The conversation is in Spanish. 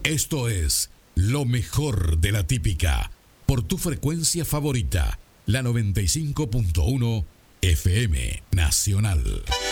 Esto es lo mejor de la típica por tu frecuencia favorita, la 95.1 FM Nacional.